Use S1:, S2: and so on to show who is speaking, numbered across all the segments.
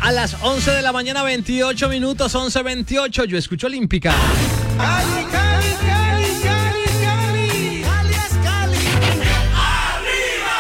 S1: A las 11 de la mañana, 28 minutos, 11:28. Yo escucho Olímpica.
S2: Cali, Cali, Cali, Cali, Cali. Cali es Cali. ¡Arriba!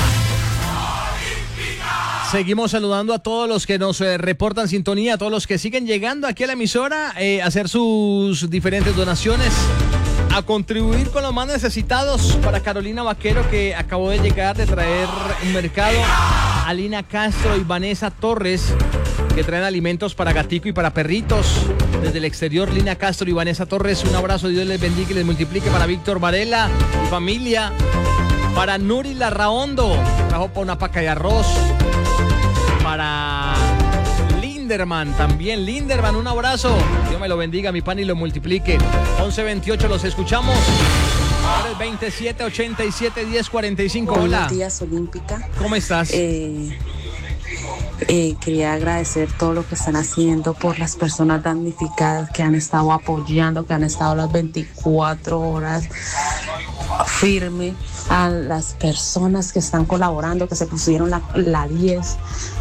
S1: Olímpica. Seguimos saludando a todos los que nos reportan sintonía, a todos los que siguen llegando aquí a la emisora, a hacer sus diferentes donaciones, a contribuir con los más necesitados. Para Carolina Vaquero, que acabó de llegar de traer un mercado, a Lina Castro y Vanessa Torres, que traen alimentos para gatico y para perritos. Desde el exterior, Lina Castro y Vanessa Torres, un abrazo, Dios les bendiga y les multiplique. Para Víctor Varela y familia. Para Nuri Larraondo, trajo para una paca de arroz. Para Linderman, también Linderman, un abrazo. Dios me lo bendiga, mi pan, y lo multiplique. 11:28, los escuchamos. Ahora es 27 87 10 45. Hola.
S3: Buenos días, Olímpica.
S1: ¿Cómo estás?
S3: Quería agradecer todo lo que están haciendo por las personas damnificadas que han estado apoyando, que han estado las 24 horas firme, a las personas que están colaborando, que se pusieron la 10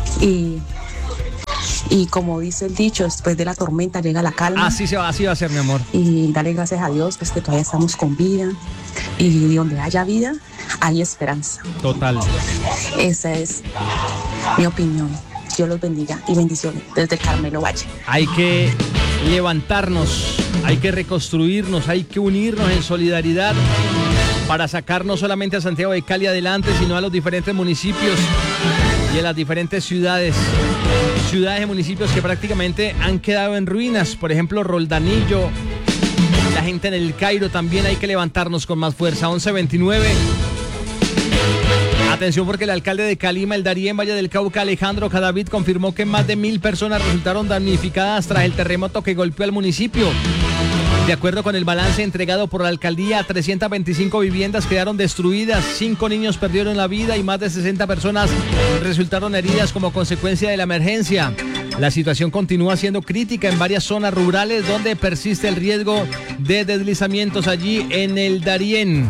S3: y como dice el dicho, después de la tormenta llega la calma.
S1: Así va a ser, mi amor.
S3: Y darle gracias a Dios, pues, que todavía estamos con vida, y donde haya vida hay esperanza.
S1: Total.
S3: Esa es mi opinión. Dios los bendiga y bendiciones desde Carmelo Valle.
S1: Hay que levantarnos, hay que reconstruirnos, hay que unirnos en solidaridad para sacar no solamente a Santiago de Cali adelante, sino a los diferentes municipios y a las diferentes ciudades y municipios que prácticamente han quedado en ruinas. Por ejemplo, Roldanillo, la gente en el Cairo, también hay que levantarnos con más fuerza. 11:29. Atención, porque el alcalde de Calima, el Darién, Valle del Cauca, Alejandro Cadavid, confirmó que más de 1,000 personas resultaron damnificadas tras el terremoto que golpeó al municipio. De acuerdo con el balance entregado por la alcaldía, 325 viviendas quedaron destruidas, 5 niños perdieron la vida y más de 60 personas resultaron heridas como consecuencia de la emergencia. La situación continúa siendo crítica en varias zonas rurales donde persiste el riesgo de deslizamientos allí en el Darién.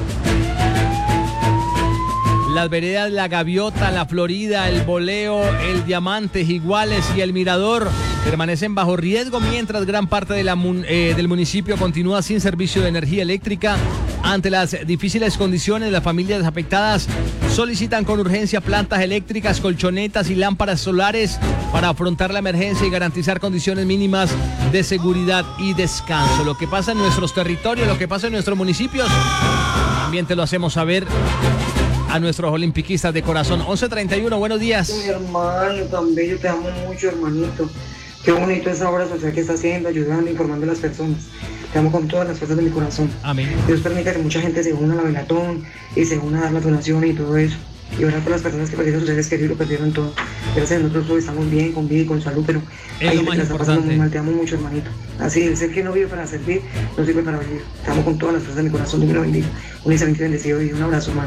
S1: Las veredas La Gaviota, La Florida, El Boleo, El Diamante, Iguales y El Mirador permanecen bajo riesgo, mientras gran parte de del municipio continúa sin servicio de energía eléctrica. Ante las difíciles condiciones, las familias afectadas solicitan con urgencia plantas eléctricas, colchonetas y lámparas solares para afrontar la emergencia y garantizar condiciones mínimas de seguridad y descanso. Lo que pasa en nuestros territorios, lo que pasa en nuestros municipios, también te lo hacemos saber a nuestros olimpiquistas de corazón. 11:31, buenos días.
S4: Mi hermano, tan bello, te amo mucho, hermanito. Qué bonito esa obra social que está haciendo, ayudando, informando a las personas. Te amo con todas las fuerzas de mi corazón.
S1: Amén.
S4: Dios permita que mucha gente se una a la velatón y se una a dar las donaciones y todo eso. Y orar por las personas que perdieron sus seres queridos, lo perdieron todo. Gracias a nosotros todos estamos bien, con vida y con salud, pero
S1: es lo más
S4: está pasando muy
S1: importante.
S4: mal. Te amo mucho, hermanito. Así, el ser que no vive para servir, no sirve para vivir. Te amo con todas las fuerzas de mi corazón. Dios me lo bendiga. Un excelente y bendecido día. Un abrazo, hermano.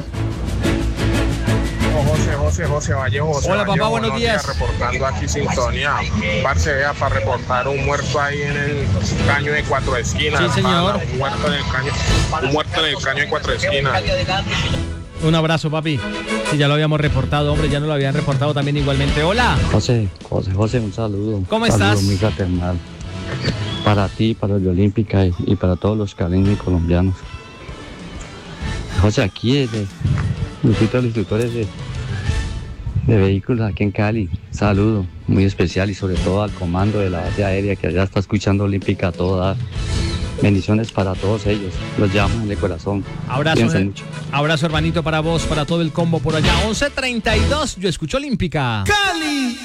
S5: José Vallejo.
S1: Hola, papá, buenos días.
S5: Reportando aquí sintonía. Parce, vea, para reportar un muerto ahí en el caño de 4 esquinas.
S1: Sí, señor.
S5: Un muerto en el caño de 4 esquinas.
S1: Un abrazo, papi. Si ya lo habíamos reportado, hombre, ya no lo habían reportado también igualmente. Hola.
S6: José, un saludo.
S1: ¿Cómo
S6: Un saludo
S1: estás?
S6: muy fraternal. Para ti, para el Olímpica y para todos los caleños y colombianos. José, aquí es de los instructores de vehículos aquí en Cali. Saludo muy especial y sobre todo al comando de la base aérea que allá está escuchando Olímpica a todo dar. Bendiciones para todos ellos. Los llamo de corazón.
S1: Abrazo, hermanito, para vos, para todo el combo por allá. 11:32, yo escucho Olímpica.
S2: Cali.